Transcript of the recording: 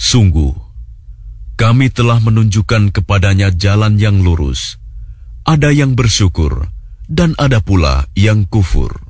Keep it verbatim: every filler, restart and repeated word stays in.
Sungguh, kami telah menunjukkan kepadanya jalan yang lurus. Ada yang bersyukur, dan ada pula yang kufur.